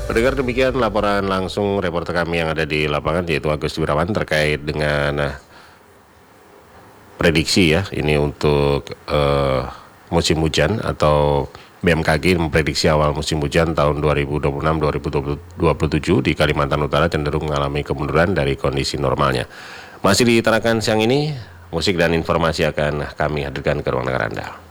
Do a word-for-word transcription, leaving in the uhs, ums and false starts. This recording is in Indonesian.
Pendengar, demikian laporan langsung reporter kami yang ada di lapangan, yaitu Agus Wirawan, terkait dengan uh, prediksi ya ini untuk uh, musim hujan, atau B M K G memprediksi awal musim hujan tahun dua ribu dua puluh enam dua ribu dua puluh tujuh di Kalimantan Utara cenderung mengalami kemunduran dari kondisi normalnya. Masih diterangkan siang ini, musik dan informasi akan kami hadirkan ke ruang dengar Anda.